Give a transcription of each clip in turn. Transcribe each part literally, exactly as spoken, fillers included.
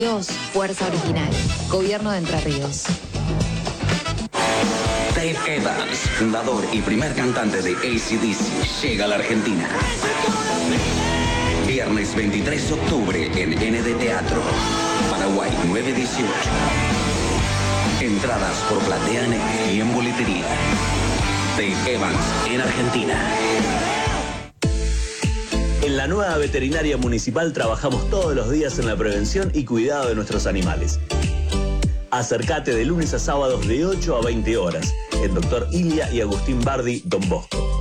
Fuerza Original, Gobierno de Entre Ríos. Dave Evans, fundador y primer cantante de A C D C, llega a la Argentina. Viernes veintitrés de octubre en N D Teatro, Paraguay nueve dieciocho. Entradas por PlateaNet y en boletería. Dave Evans en Argentina. En la nueva veterinaria municipal trabajamos todos los días en la prevención y cuidado de nuestros animales. Acércate de lunes a sábados de ocho a veinte horas. El doctor Ilia y Agustín Bardi, Don Bosco.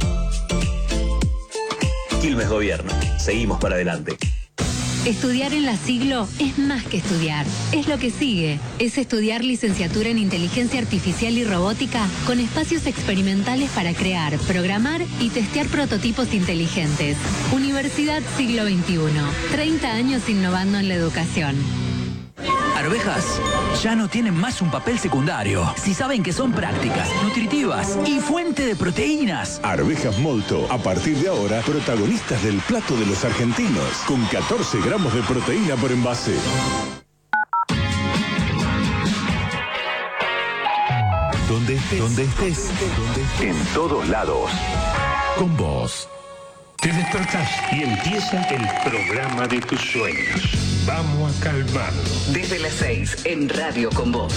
Quilmes Gobierno. Seguimos para adelante. Estudiar en la Siglo es más que estudiar, es lo que sigue. Es estudiar licenciatura en Inteligencia Artificial y Robótica con espacios experimentales para crear, programar y testear prototipos inteligentes. Universidad Siglo veintiuno. treinta años innovando en la educación. Arvejas ya no tienen más un papel secundario. Si saben que son prácticas, nutritivas y fuente de proteínas. Arvejas Molto, a partir de ahora, protagonistas del plato de los argentinos, con catorce gramos de proteína por envase. Donde estés, donde estés, donde estés, en todos lados, con vos. Te despertás y empieza el programa de tus sueños. Vamos a calmarlo. Desde las seis en Radio con Vos.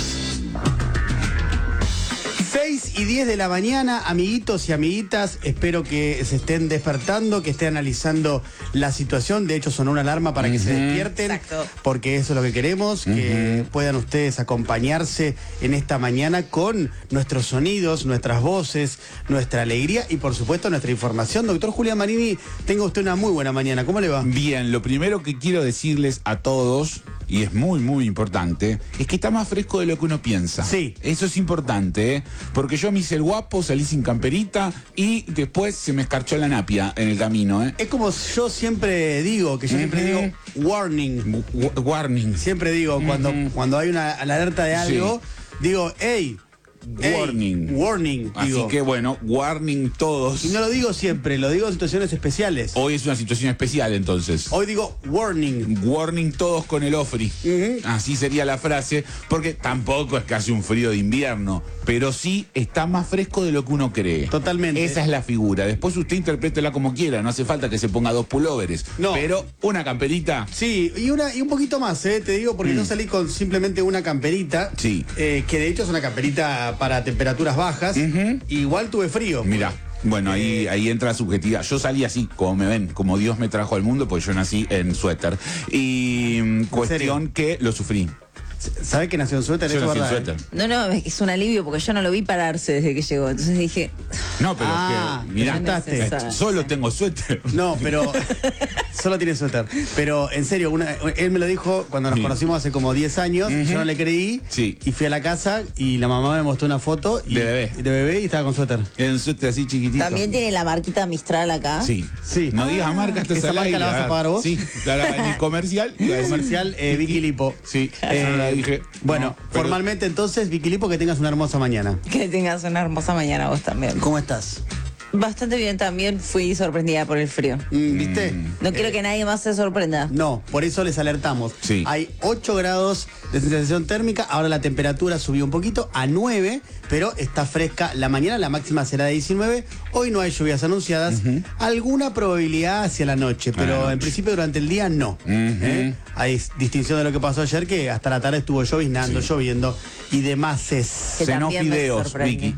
seis y diez de la mañana, amiguitos y amiguitas, espero que se estén despertando, que estén analizando la situación. De hecho, sonó una alarma para que uh-huh. se despierten. Exacto. Porque eso es lo que queremos, uh-huh. que puedan ustedes acompañarse en esta mañana con nuestros sonidos, nuestras voces, nuestra alegría y, por supuesto, nuestra información. Doctor Julián Marini, tenga usted una muy buena mañana. ¿Cómo le va? Bien, lo primero que quiero decirles a todos, y es muy, muy importante, es que está más fresco de lo que uno piensa. Sí. Eso es importante, ¿eh? Porque yo me hice el guapo, salí sin camperita y después se me escarchó la napia en el camino, ¿eh? Es como yo siempre digo, que yo uh-huh. siempre digo warning. W- warning. Siempre digo, uh-huh. cuando, cuando hay una alerta de algo, sí. digo, hey, warning. Hey, warning, Así digo. que bueno, warning todos. Y no lo digo siempre, lo digo en situaciones especiales. Hoy es una situación especial, entonces. Hoy digo warning. Warning todos con el Ofri. Uh-huh. Así sería la frase, porque tampoco es casi un frío de invierno, pero sí está más fresco de lo que uno cree. Totalmente. Esa es la figura. Después usted interprétela como quiera, no hace falta que se ponga dos pulóveres. No. Pero una camperita. Sí, y una y un poquito más, ¿eh? Te digo, porque mm. no salí con simplemente una camperita. Sí. Eh, que de hecho es una camperita para temperaturas bajas. Uh-huh. Igual tuve frío. Mirá. Bueno, ahí, ahí entra la subjetividad. Yo salí así, como me ven, como Dios me trajo al mundo, porque yo nací en suéter. Y cuestión que lo sufrí. ¿Sabe que nació en suéter? Yo Eso nací en verdad, suéter. ¿eh? No, no, es un alivio porque yo no lo vi pararse desde que llegó. Entonces dije... No, pero ah, que, mirá, no solo tengo suéter. No, pero... Solo tiene suéter. Pero en serio, una, él me lo dijo cuando nos sí. conocimos hace como diez años. Uh-huh. Yo no le creí. Sí. Y fui a la casa y la mamá me mostró una foto. Y, de bebé. De bebé y estaba con suéter. En suéter así chiquitito. También tiene la marquita Mistral acá. Sí. Sí. No ah, digas marca, esta ¿Esa marca la vas a pagar vos? Sí. La, el comercial. El comercial eh, Vicky Lipo. Sí. Eh, no la dije. Bueno, no, pero... formalmente entonces, Vicky Lipo, que tengas una hermosa mañana. Que tengas una hermosa mañana vos también. ¿Cómo estás? Bastante bien también, fui sorprendida por el frío. ¿Viste? No quiero que nadie más se sorprenda. No, por eso les alertamos. Sí. Hay ocho grados de sensación térmica, ahora la temperatura subió un poquito a nueve, pero está fresca la mañana, la máxima será de diecinueve. Hoy no hay lluvias anunciadas, uh-huh. alguna probabilidad hacia la noche, pero noche. en principio durante el día no. Uh-huh. ¿Eh? Hay distinción de lo que pasó ayer, que hasta la tarde estuvo lloviznando, sí. lloviendo y demás es. Cenó fideos, Vicky.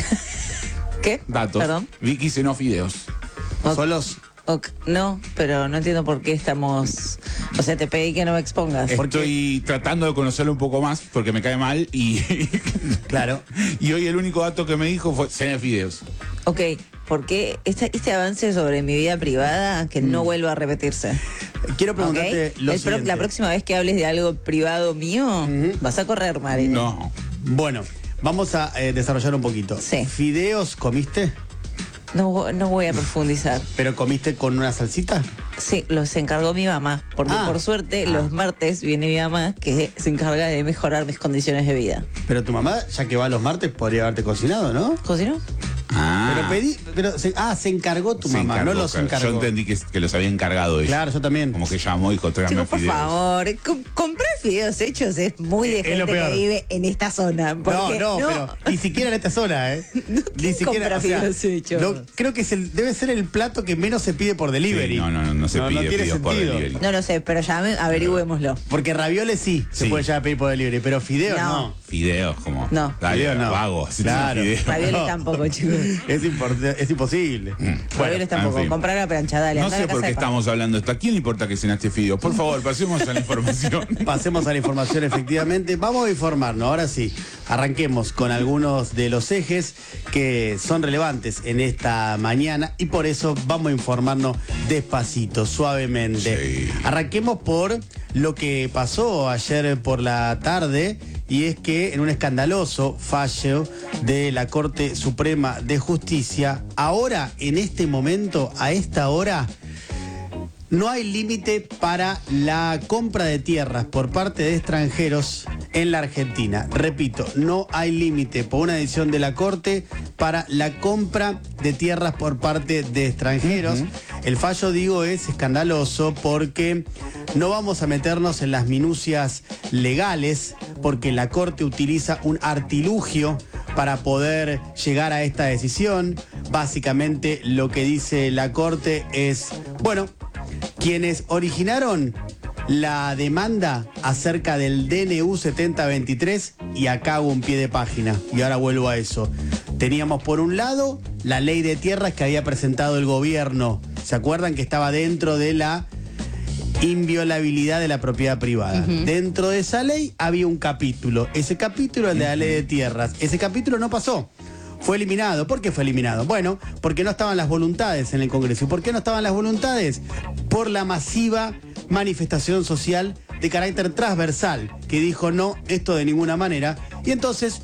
¿Qué? Datos. Perdón. Vicky cenó fideos. Okay. ¿Solos? Okay. No, pero no entiendo por qué estamos... O sea, te pedí que no me expongas. Estoy tratando de conocerlo un poco más porque me cae mal y... Claro. Y hoy el único dato que me dijo fue cené fideos. Ok, porque este, este avance sobre mi vida privada que mm. no vuelva a repetirse. Quiero preguntarte okay. lo el siguiente. Pro, la próxima vez que hables de algo privado mío, mm-hmm. vas a correr, Mari. No. Bueno, vamos a eh, desarrollar un poquito. Sí. ¿Fideos comiste? No, no voy a profundizar. ¿Pero comiste con una salsita? Sí, los encargó mi mamá. Porque ah. por suerte ah. los martes viene mi mamá que se encarga de mejorar mis condiciones de vida. Pero tu mamá, ya que va los martes, podría haberte cocinado, ¿no? ¿Cocinó? ¿Pero Pero pedí, pero se, ah, se encargó tu Se mamá, encargó, no los claro. encargó. Yo entendí que, que los había encargado ella. Claro, yo también. Como que llamó y dijo, tráigame Chicos, por fideos. favor, com- comprar fideos hechos es muy de Es lo gente que peor. vive en esta zona. No, porque no, pero ni siquiera en esta zona, ¿eh? Ni compra fideos hechos? no, creo que es el, debe ser el plato que menos se pide por delivery. Sí, no, no, no, no se pide tiene fideos por sentido. delivery. No lo sé, pero llame, averigüémoslo. Porque ravioles sí, se Sí. puede ya pedir por delivery, pero fideos no. No. Fideos, como. No. Dale, Fideos no. vago. Claro. Fideos. Ravioles No. tampoco, chicos. Es, import- es imposible. Ravioles tampoco. en fin. Comprar la plancha, dale. No andá a sé la por casa qué de pan. estamos hablando de esto. ¿A quién le importa que cenaste fideos? Por favor, pasemos a la información. Pasemos a la información, efectivamente. Vamos a informarnos, ahora sí. Arranquemos con algunos de los ejes que son relevantes en esta mañana y por eso vamos a informarnos despacito, suavemente. Sí. Arranquemos por lo que pasó ayer por la tarde y es que en un escandaloso fallo de la Corte Suprema de Justicia, ahora, en este momento, a esta hora, no hay límite para la compra de tierras por parte de extranjeros en la Argentina. Repito, no hay límite por una decisión de la Corte para la compra de tierras por parte de extranjeros. Uh-huh. El fallo, digo, es escandaloso porque no vamos a meternos en las minucias legales, porque la Corte utiliza un artilugio para poder llegar a esta decisión. Básicamente lo que dice la Corte es, bueno, quienes originaron la demanda acerca del D N U setenta veintitrés, y acá hago un pie de página, y ahora vuelvo a eso. Teníamos por un lado la ley de tierras que había presentado el gobierno. ¿Se acuerdan que estaba dentro de la inviolabilidad de la propiedad privada? Uh-huh. Dentro de esa ley había un capítulo. Ese capítulo, el de la ley de tierras. Ese capítulo no pasó. Fue eliminado. ¿Por qué fue eliminado? Bueno, porque no estaban las voluntades en el Congreso. ¿Y por qué no estaban las voluntades? Por la masiva manifestación social de carácter transversal que dijo no, esto de ninguna manera. Y entonces,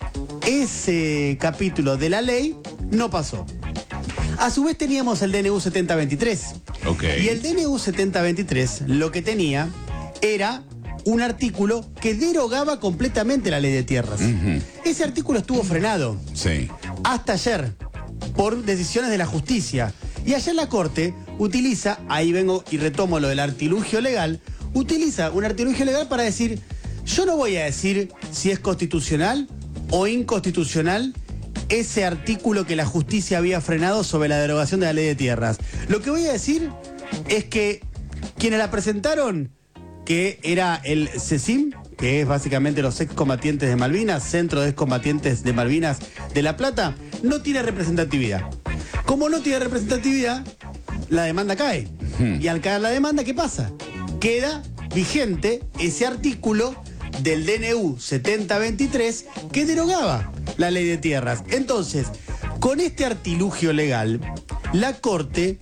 ese capítulo de la ley no pasó. A su vez teníamos el D N U setenta veintitrés. Okay. Y el D N U setenta veintitrés lo que tenía era un artículo que derogaba completamente la ley de tierras. Uh-huh. Ese artículo estuvo frenado. Sí. Hasta ayer, por decisiones de la justicia. Y ayer la Corte utiliza, ahí vengo y retomo lo del artilugio legal, utiliza un artilugio legal para decir, yo no voy a decir si es constitucional o inconstitucional ese artículo que la justicia había frenado sobre la derogación de la ley de tierras. Lo que voy a decir es que quienes la presentaron, que era el CECIM, que es básicamente los excombatientes de Malvinas, Centro de Excombatientes de Malvinas de La Plata, no tiene representatividad. Como no tiene representatividad, la demanda cae. Uh-huh. Y al caer la demanda, ¿qué pasa? Queda vigente ese artículo del D N U setenta veintitrés que derogaba la ley de tierras. Entonces, con este artilugio legal, la Corte,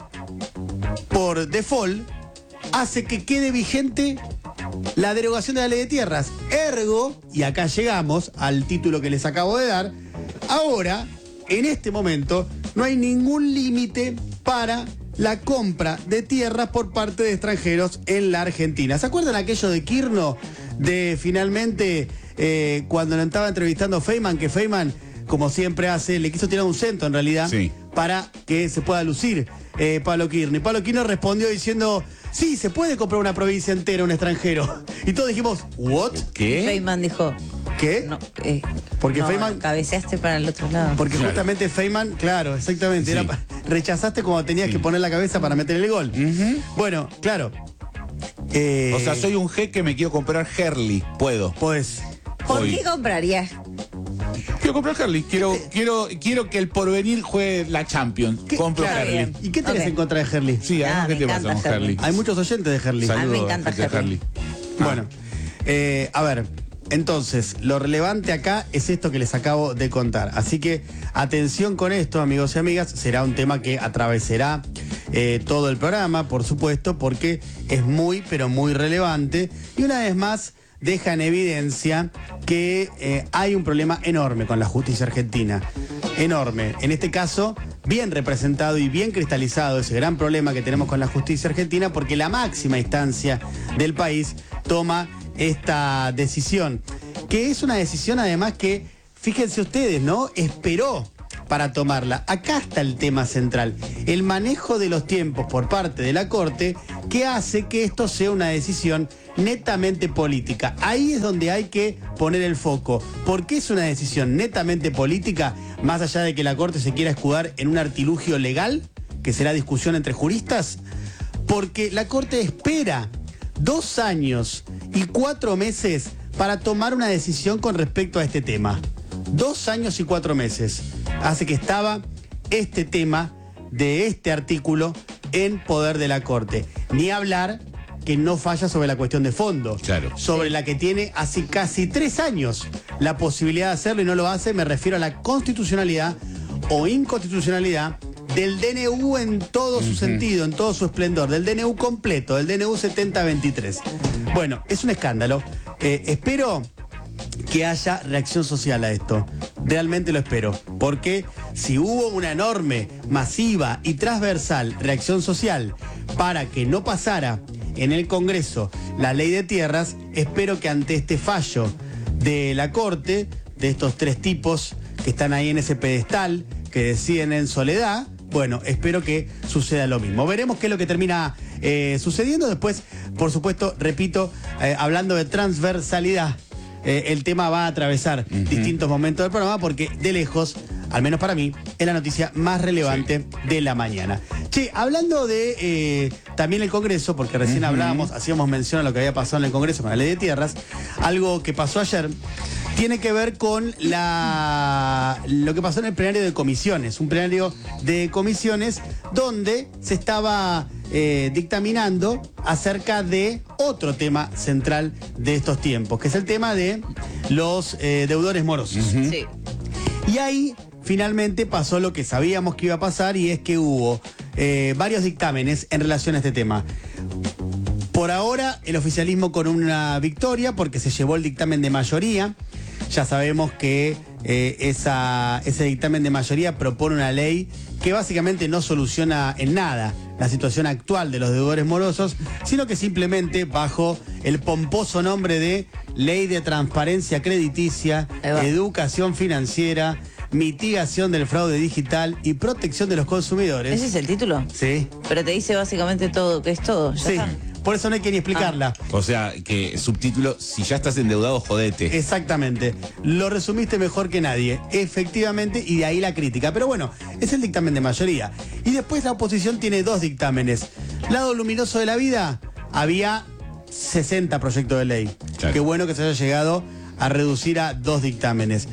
por default, hace que quede vigente la derogación de la ley de tierras. Ergo, y acá llegamos al título que les acabo de dar, ahora, en este momento, no hay ningún límite para la compra de tierras por parte de extranjeros en la Argentina. ¿Se acuerdan aquello de Kirchner? De finalmente, eh, cuando lo estaba entrevistando Feynman, que Feynman, como siempre hace, le quiso tirar un centro en realidad, sí, para que se pueda lucir eh, Pablo Kirchner. Pablo Kirchner respondió diciendo, sí, se puede comprar una provincia entera a un extranjero. Y todos dijimos, ¿what? ¿Qué? Feynman dijo... ¿Qué? No, eh, porque no, Feynman... cabeceaste para el otro lado. Porque claro, justamente Feynman, claro, exactamente, sí, era, rechazaste cuando tenías sí que poner la cabeza para meter el gol. Uh-huh. Bueno, claro. Eh, o sea, soy un jeque, me quiero comprar Herley. Puedo. Pues... ¿Por Hoy. qué comprarías? Quiero comprar Herley. Quiero, quiero, quiero que el porvenir juegue la Champions. ¿Qué? Compro Claro. Herley. ¿Y qué tenés Ok. en contra de Herley? Sí, además, Ah, ¿qué me te pasa encanta con Herley? Herley. Hay muchos oyentes de Herley. A mí me Saludos, encanta gente de Herley. Ah. Bueno, eh, a ver, entonces, lo relevante acá es esto que les acabo de contar. Así que atención con esto, amigos y amigas. Será un tema que atravesará eh, todo el programa, por supuesto, porque es muy, pero muy relevante. Y una vez más, deja en evidencia que eh, hay un problema enorme con la justicia argentina. Enorme. En este caso, bien representado y bien cristalizado ese gran problema que tenemos con la justicia argentina, porque la máxima instancia del país toma esta decisión, que es una decisión además que, fíjense ustedes, ¿no? Esperó para tomarla. Acá está el tema central, el manejo de los tiempos por parte de la Corte, que hace que esto sea una decisión netamente política. Ahí es donde hay que poner el foco. ¿Por qué es una decisión netamente política? Más allá de que la Corte se quiera escudar en un artilugio legal, que será discusión entre juristas, porque la Corte espera dos años y cuatro meses para tomar una decisión con respecto a este tema. Dos años y cuatro meses hace que estaba este tema de este artículo en poder de la Corte. Ni hablar que no falla sobre la cuestión de fondo, claro, sobre la que tiene hace casi tres años la posibilidad de hacerlo y no lo hace. Me refiero a la constitucionalidad o inconstitucionalidad del D N U en todo su uh-huh. sentido, en todo su esplendor, del D N U completo, del D N U setenta veintitrés. Bueno, es un escándalo. Eh, espero que haya reacción social a esto. Realmente lo espero. Porque si hubo una enorme, masiva y transversal reacción social para que no pasara en el Congreso la ley de tierras, espero que ante este fallo de la Corte, de estos tres tipos que están ahí en ese pedestal, que deciden en soledad, bueno, espero que suceda lo mismo. Veremos qué es lo que termina eh, sucediendo. Después, por supuesto, repito, eh, hablando de transversalidad, eh, el tema va a atravesar uh-huh. distintos momentos del programa porque de lejos, al menos para mí, es la noticia más relevante sí. de la mañana. Che, hablando de eh, también el Congreso, porque recién uh-huh. hablábamos, hacíamos mención a lo que había pasado en el Congreso con la ley de tierras, algo que pasó ayer tiene que ver con la lo que pasó en el plenario de comisiones, un plenario de comisiones donde se estaba eh, dictaminando acerca de otro tema central de estos tiempos, que es el tema de los eh, deudores morosos. Uh-huh. Sí. Y ahí finalmente pasó lo que sabíamos que iba a pasar, y es que hubo eh, varios dictámenes en relación a este tema. Por ahora, el oficialismo con una victoria porque se llevó el dictamen de mayoría. Ya sabemos que eh, esa, ese dictamen de mayoría propone una ley que básicamente no soluciona en nada la situación actual de los deudores morosos, sino que simplemente bajo el pomposo nombre de Ley de Transparencia Crediticia, Educación Financiera, Mitigación del Fraude Digital y Protección de los Consumidores. ¿Ese es el título? Sí. Pero te dice básicamente todo, que es todo. ¿Ya sí. está? Por eso no hay que ni explicarla. Ah. O sea, que subtítulo, si ya estás endeudado, jodete. Exactamente. Lo resumiste mejor que nadie. Efectivamente, y de ahí la crítica. Pero bueno, es el dictamen de mayoría. Y después la oposición tiene dos dictámenes. Lado luminoso de la vida, había sesenta proyectos de ley. Claro. Qué bueno que se haya llegado a reducir a dos dictámenes.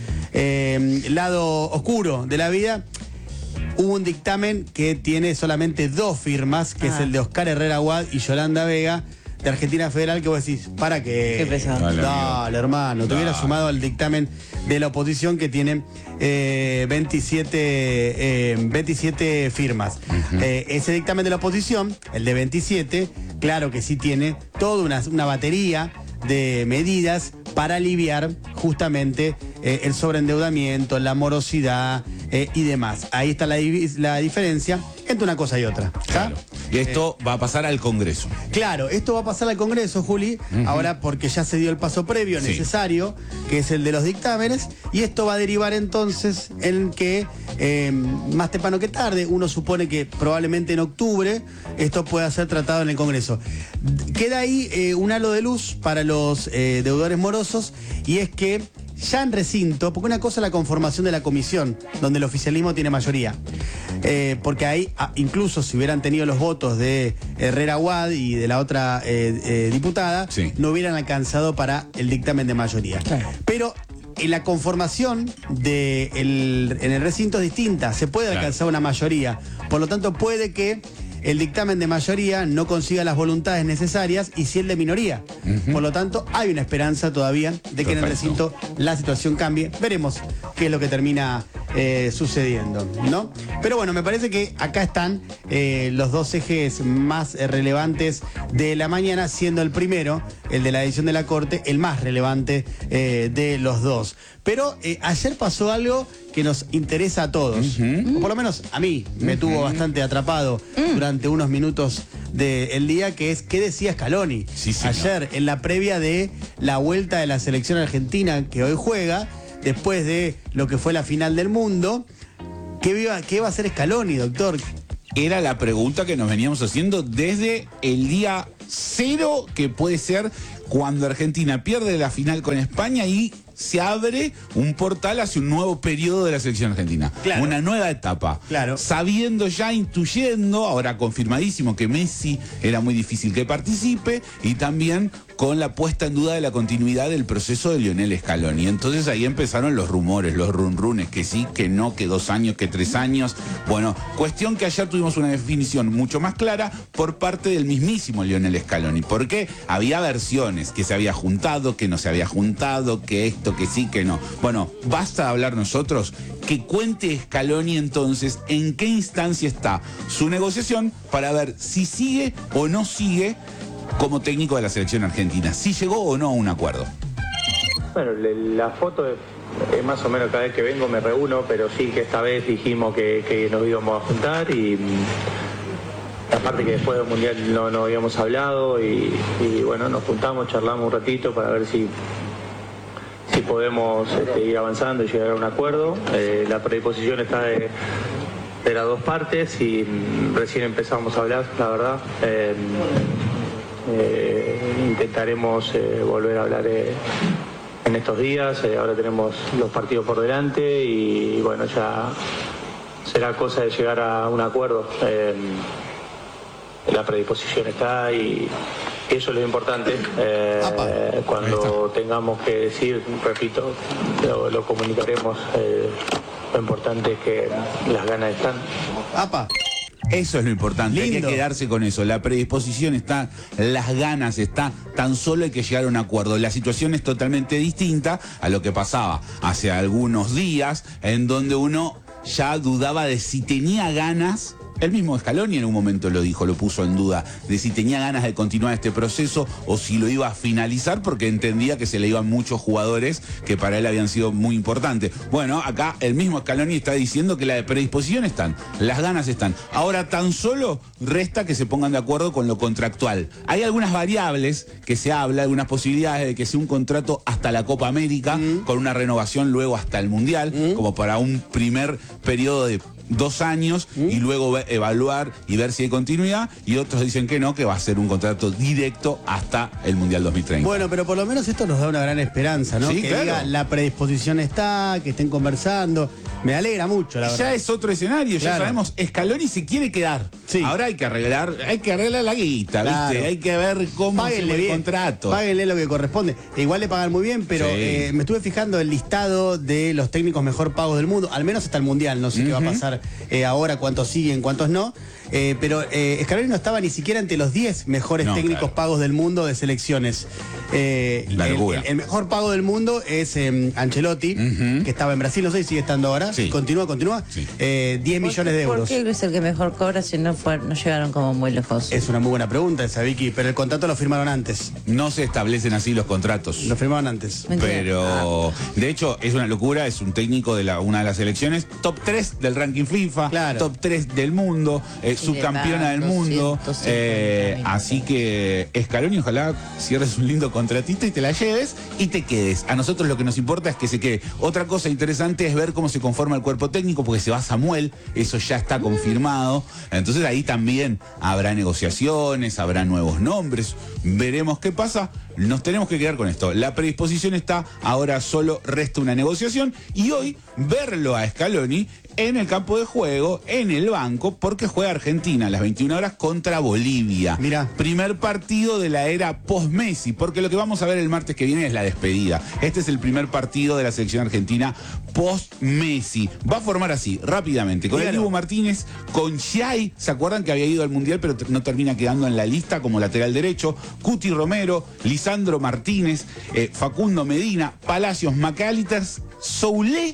Eh, lado oscuro de la vida, hubo un dictamen que tiene solamente dos firmas, que ah. es el de Oscar Herrera Aguad y Yolanda Vega, de Argentina Federal, que vos decís, ¿para qué? Qué pesado. Dale, Dale hermano, te hubiera sumado al dictamen de la oposición que tiene eh, veintisiete, eh, veintisiete firmas. Uh-huh. Eh, ese dictamen de la oposición, el de veintisiete, claro que sí tiene toda una, una batería de medidas para aliviar justamente eh, el sobreendeudamiento, la morosidad eh, y demás. Ahí está la, la diferencia entre una cosa y otra. Claro. Y esto eh, va a pasar al Congreso. Claro, esto va a pasar al Congreso, Juli, uh-huh. ahora porque ya se dio el paso previo sí. necesario, que es el de los dictámenes, y esto va a derivar entonces en que eh, más temprano que tarde, uno supone que probablemente en octubre, esto pueda ser tratado en el Congreso. Queda ahí eh, un halo de luz para los eh, deudores morosos, y es que ya en recinto, porque una cosa es la conformación de la comisión, donde el oficialismo tiene mayoría, eh, porque ahí, incluso si hubieran tenido los votos de Herrera Aguad y de la otra eh, eh, diputada, sí. no hubieran alcanzado para el dictamen de mayoría. Claro. Pero en la conformación de el, en el recinto es distinta, se puede claro. alcanzar una mayoría, por lo tanto puede que el dictamen de mayoría no consiga las voluntades necesarias y si el de minoría. Uh-huh. Por lo tanto, hay una esperanza todavía de que Perfecto. En el recinto la situación cambie. Veremos qué es lo que termina eh, sucediendo, ¿no? Pero bueno, me parece que acá están eh, los dos ejes más eh, relevantes de la mañana, siendo el primero, el de la decisión de la Corte, el más relevante eh, de los dos. Pero eh, ayer pasó algo que nos interesa a todos, uh-huh. o por lo menos a mí me uh-huh. tuvo bastante atrapado uh-huh. durante unos minutos del día, que es ¿qué decía Scaloni? Sí, sí, ayer, no. en la previa de la vuelta de la selección argentina que hoy juega, después de lo que fue la final del mundo, ¿Qué iba, qué va a hacer Scaloni, doctor? Era la pregunta que nos veníamos haciendo desde el día cero, que puede ser cuando Argentina pierde la final con España y se abre un portal hacia un nuevo periodo de la selección argentina. Claro. Una nueva etapa. Claro. Sabiendo ya, intuyendo, ahora confirmadísimo que Messi era muy difícil que participe, y también con la puesta en duda de la continuidad del proceso de Lionel Scaloni. Entonces ahí empezaron los rumores, los runrunes, que sí, que no, que dos años, que tres años. Bueno, cuestión que ayer tuvimos una definición mucho más clara por parte del mismísimo Lionel Scaloni, porque había versiones, que se había juntado, que no se había juntado, que esto, que sí, que no. Bueno, basta de hablar nosotros, que cuente Scaloni entonces en qué instancia está su negociación para ver si sigue o no sigue como técnico de la selección argentina, si llegó o no a un acuerdo. Bueno, la foto es, es más o menos cada vez que vengo me reúno, pero sí que esta vez dijimos que, que nos íbamos a juntar, y aparte que después del Mundial no, no habíamos hablado, y, y bueno, nos juntamos, charlamos un ratito para ver si si podemos este, ir avanzando y llegar a un acuerdo. Eh, la predisposición está de, de las dos partes, y recién empezamos a hablar, la verdad. Eh, eh, intentaremos eh, volver a hablar eh, en estos días. Eh, ahora tenemos los partidos por delante, y, y bueno, ya será cosa de llegar a un acuerdo. Eh, la predisposición está, y eso es lo importante. Eh, cuando tengamos que decir, repito, lo, lo comunicaremos. Eh, lo importante es que las ganas están. Apa. Eso es lo importante, Lindo. Hay que quedarse con eso. La predisposición está, las ganas está, tan solo hay que llegar a un acuerdo. La situación es totalmente distinta a lo que pasaba hace algunos días, en donde uno ya dudaba de si tenía ganas. El mismo Scaloni en un momento lo dijo, lo puso en duda, de si tenía ganas de continuar este proceso o si lo iba a finalizar, porque entendía que se le iban muchos jugadores que para él habían sido muy importantes. Bueno, acá el mismo Scaloni está diciendo que la predisposición están, las ganas están. Ahora tan solo resta que se pongan de acuerdo con lo contractual. Hay algunas variables que se habla, algunas posibilidades de que sea un contrato hasta la Copa América, mm. con una renovación luego hasta el Mundial, mm. como para un primer periodo de dos años, ¿Mm? y luego evaluar y ver si hay continuidad, y otros dicen que no, que va a ser un contrato directo hasta el Mundial dos mil treinta. Bueno, pero por lo menos esto nos da una gran esperanza, ¿no? Sí, que claro. diga, la predisposición está, que estén conversando. Me alegra mucho, la verdad. Ya es otro escenario, claro. Ya sabemos, Scaloni se quiere quedar. Sí. Ahora hay que arreglar, hay que arreglar la guita, claro. ¿Viste? Hay que ver cómo Páguenle se bien, el contrato. Páguenle lo que corresponde. E igual le pagan muy bien, pero sí. eh, me estuve fijando el listado de los técnicos mejor pagos del mundo, al menos hasta el Mundial. No sé uh-huh. qué va a pasar eh, ahora, cuántos siguen, cuántos no. Eh, pero eh, Scaloni no estaba ni siquiera entre los diez mejores no, técnicos claro. pagos del mundo de selecciones. Eh, el, el, el mejor pago del mundo es eh, Ancelotti, uh-huh. que estaba en Brasil, no sé si sigue estando ahora. Sí. Continúa, continúa. Sí. Eh, diez millones de euros. ¿Por qué es el que mejor cobra si no, fue, no llegaron como muy lejos? Es una muy buena pregunta esa, Vicky, pero el contrato lo firmaron antes. No se establecen así los contratos. Lo firmaron antes. Pero, ah. de hecho, es una locura, es un técnico de la, una de las selecciones, top tres del ranking FIFA, claro. top tres del mundo, eh, subcampeona del mundo. Eh, así que, Scaloni, ojalá cierres un lindo contratito y te la lleves y te quedes. A nosotros lo que nos importa es que se quede. Otra cosa interesante es ver cómo se conforma el cuerpo técnico, porque se va Samuel, eso ya está confirmado. Entonces ahí también habrá negociaciones, habrá nuevos nombres, veremos qué pasa. Nos tenemos que quedar con esto. La predisposición está, ahora solo resta una negociación, y hoy verlo a Scaloni en el campo de juego, en el banco, porque juega Argentina a las veintiuna horas contra Bolivia. Mirá. Primer partido de la era post-Messi, porque lo que vamos a ver el martes que viene es la despedida. Este es el primer partido de la selección argentina post-Messi. Va a formar así, rápidamente, con el Dibu Martínez, con Xay, ¿se acuerdan que había ido al Mundial pero no termina quedando en la lista como lateral derecho? Cuti Romero, Lisandro Martínez, eh, Facundo Medina, Palacios, McAllister, Soulé,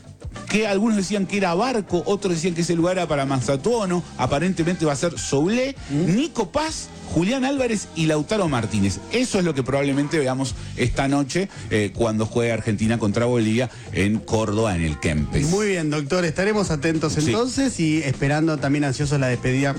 que algunos decían que era Barco, otros decían que ese lugar era para Mazzatuono, aparentemente va a ser Soulé, ¿Mm? Nico Paz, Julián Álvarez y Lautaro Martínez. Eso es lo que probablemente veamos esta noche eh, cuando juegue Argentina contra Bolivia en Córdoba, en el Kempes. Muy bien, doctor, estaremos atentos entonces sí. y esperando también ansiosos la despedida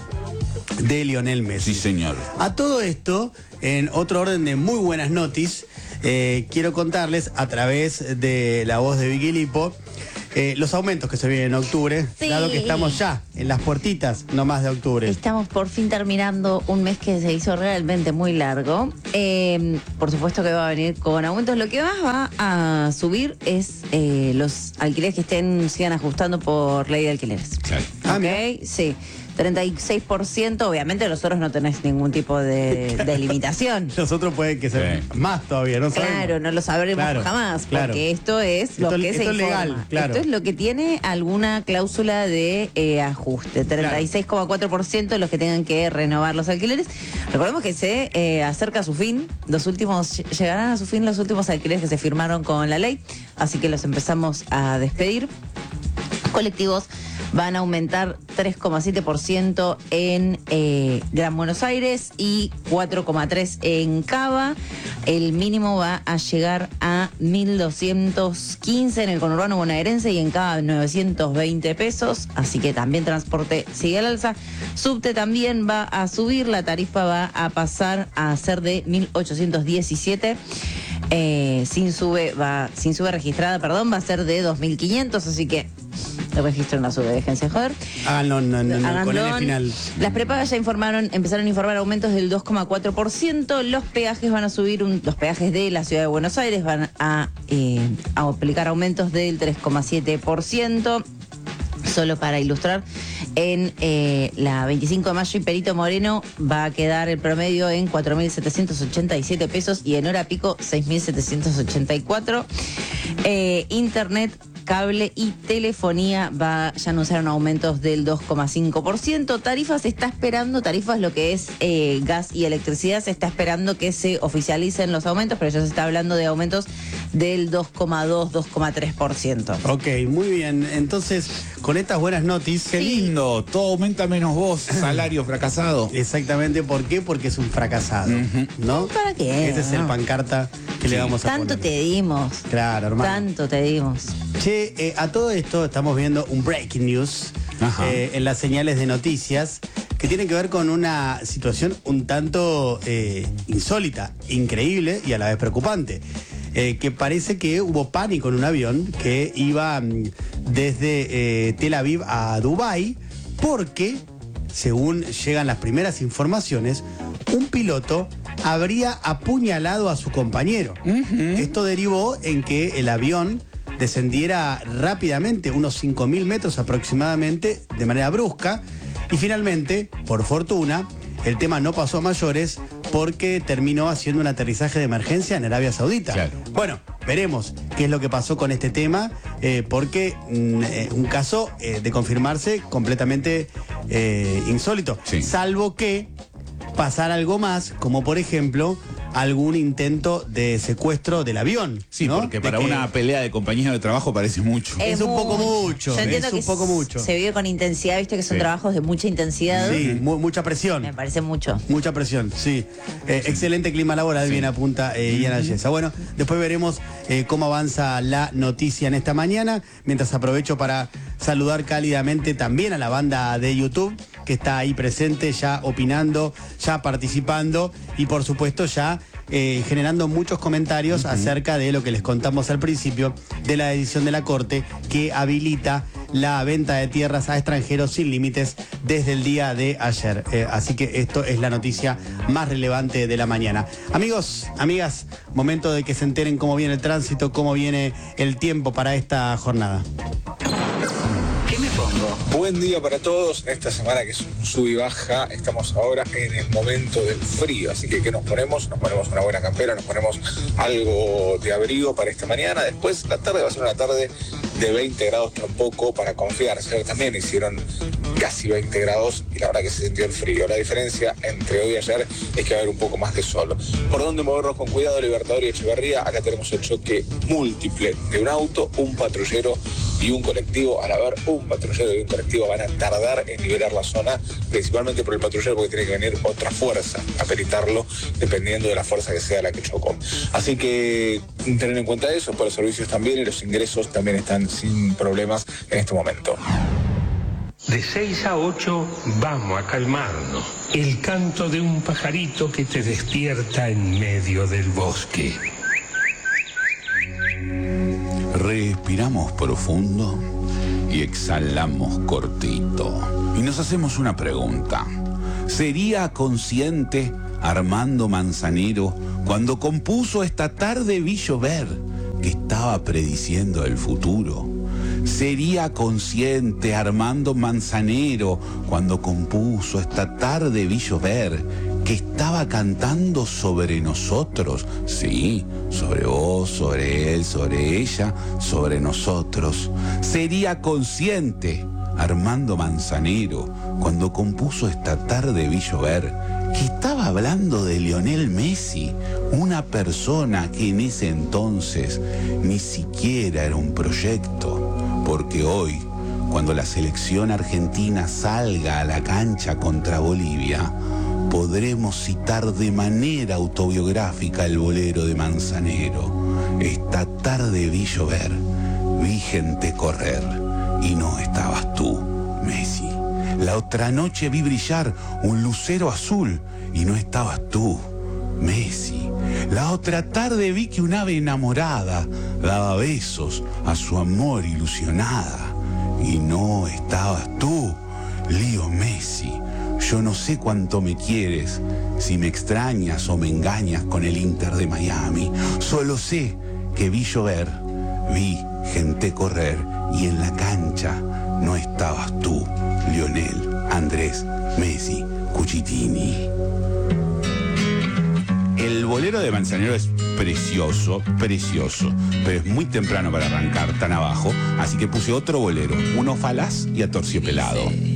de Lionel Messi. Sí, señor. A todo esto, en otro orden de muy buenas noticias, eh, quiero contarles a través de la voz de Vicky Lipo eh, los aumentos que se vienen en octubre, Sí. dado que estamos ya en las puertitas nomás de octubre. Estamos por fin terminando un mes que se hizo realmente muy largo. Eh, por supuesto que va a venir con aumentos. Lo que más va a subir es eh, los alquileres que estén sigan ajustando por ley de alquileres. Claro. Ah, ¿Ok? Sí. treinta y seis por ciento, obviamente nosotros no tenés ningún tipo de, de limitación. Nosotros puede que sea Sí. más todavía, ¿no? Claro, sabemos. no lo sabremos Claro, jamás, claro. porque esto es lo Esto- que se esto es informa. legal, claro. Esto es lo que tiene alguna cláusula de eh, ajuste. treinta y seis coma cuatro por ciento los que tengan que renovar los alquileres. Recordemos que se eh, acerca a su fin. Los últimos llegarán a su fin los últimos alquileres que se firmaron con la ley, así que los empezamos a despedir. Colectivos van a aumentar tres coma siete por ciento en eh, Gran Buenos Aires y cuatro coma tres por ciento en Cava. El mínimo va a llegar a mil doscientos quince en el conurbano bonaerense y en Cava novecientos veinte pesos. Así que también transporte sigue al alza. Subte también va a subir, la tarifa va a pasar a ser de mil ochocientos diecisiete. Eh, sin sube va sin sube registrada, perdón, va a ser de dos mil quinientos, así que el registro en la sube, déjense joder. Ah, no, no, no, no, Hagan con don. el final. Las prepagas ya informaron, empezaron a informar aumentos del dos coma cuatro por ciento. Los peajes van a subir, un- los peajes de la ciudad de Buenos Aires van a, eh, a aplicar aumentos del tres coma siete por ciento. Solo para ilustrar, en eh, la veinticinco de mayo y Perito Moreno va a quedar el promedio en cuatro mil setecientos ochenta y siete pesos y en hora pico seis mil setecientos ochenta y cuatro. Eh, Internet, cable y telefonía va, ya anunciaron aumentos del dos coma cinco por ciento. Tarifas se está esperando, tarifas lo que es eh, gas y electricidad, se está esperando que se oficialicen los aumentos, pero ya se está hablando de aumentos del dos coma dos, dos coma tres por ciento. Ok, muy bien. Entonces, con estas buenas noticias. Qué lindo, todo aumenta menos vos, salario fracasado. Exactamente, ¿por qué? Porque es un fracasado, ¿no? ¿Para qué? Ese es el No. pancarta que le vamos a Tanto poner. te dimos. Claro, hermano. Tanto te dimos. Che, eh, a todo esto estamos viendo un breaking news eh, en las señales de noticias que tiene que ver con una situación un tanto eh, insólita, increíble y a la vez preocupante. Eh, que parece que hubo pánico en un avión que iba mm, desde eh, Tel Aviv a Dubái porque, según llegan las primeras informaciones, un piloto habría apuñalado a su compañero. Esto derivó en que el avión descendiera rápidamente, unos cinco mil metros aproximadamente, de manera brusca, y finalmente, por fortuna, el tema no pasó a mayores porque terminó haciendo un aterrizaje de emergencia en Arabia Saudita. Claro. Bueno, veremos qué es lo que pasó con este tema, eh, porque mm, eh, un caso eh, de confirmarse completamente eh, insólito, salvo que pasara algo más, como por ejemplo algún intento de secuestro del avión. Sí, ¿no? porque De para que- una pelea de compañeros de trabajo parece mucho. Es un poco mucho, Yo entiendo es que un poco mucho. se vive con intensidad, viste que son Sí. trabajos de mucha intensidad. Sí, mu- mucha presión. Me parece mucho. Mucha presión, sí. Eh, excelente clima laboral, bien apunta eh, Iana Yesa. Bueno, después veremos eh, cómo avanza la noticia en esta mañana. Mientras aprovecho para saludar cálidamente también a la banda de YouTube que está ahí presente, ya opinando, ya participando y por supuesto ya eh, generando muchos comentarios acerca de lo que les contamos al principio de la decisión de la Corte que habilita la venta de tierras a extranjeros sin límites desde el día de ayer. Eh, así que esto es la noticia más relevante de la mañana. Amigos, amigas, momento de que se enteren cómo viene el tránsito, cómo viene el tiempo para esta jornada. ¿Qué me pongo? Buen día para todos. Esta semana que es un sub y baja, estamos ahora en el momento del frío. Así que ¿qué nos ponemos? Nos ponemos una buena campera, nos ponemos algo de abrigo para esta mañana. Después la tarde va a ser una tarde de veinte grados tampoco para confiar. Ayer también hicieron casi veinte grados y la verdad que se sintió el frío. La diferencia entre hoy y ayer es que va a haber un poco más de sol. ¿Por dónde movernos con cuidado? Libertador y Echeverría. Acá tenemos el choque múltiple de un auto, un patrullero y un colectivo. Al haber un patrullero y un colectivo van a tardar en liberar la zona, principalmente por el patrullero porque tiene que venir otra fuerza a peritarlo dependiendo de la fuerza que sea la que chocó. Así que tener en cuenta eso, por los servicios también y los ingresos también están sin problemas en este momento. De seis a ocho vamos a calmarnos. El canto de un pajarito que te despierta en medio del bosque. Respiramos profundo y exhalamos cortito. Y nos hacemos una pregunta. ¿Sería consciente Armando Manzanero cuando compuso Esta tarde vi llover que estaba prediciendo el futuro? ¿Sería consciente Armando Manzanero cuando compuso Esta tarde vi llover que estaba cantando sobre nosotros? Sí, sobre vos, sobre él, sobre ella, sobre nosotros. ¿Sería consciente Armando Manzanero cuando compuso Esta tarde vi llover que estaba hablando de Lionel Messi, una persona que en ese entonces ni siquiera era un proyecto? Porque hoy, cuando la selección argentina salga a la cancha contra Bolivia, podremos citar de manera autobiográfica el bolero de Manzanero. Esta tarde vi llover, vi gente correr, y no estabas tú, Messi. La otra noche vi brillar un lucero azul, y no estabas tú, Messi. La otra tarde vi que un ave enamorada daba besos a su amor ilusionada, y no estabas tú, Lío Messi. Yo no sé cuánto me quieres, si me extrañas o me engañas con el Inter de Miami. Solo sé que vi llover, vi gente correr, y en la cancha no estabas tú, Lionel Andrés Messi Cucitini. El bolero de Manzanero es precioso, precioso, pero es muy temprano para arrancar tan abajo, así que puse otro bolero, uno falaz y atorciopelado.